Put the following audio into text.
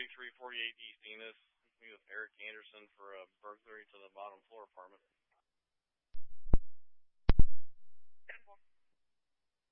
3348 East Enos. Me with Eric Anderson for a burglary to the bottom floor apartment.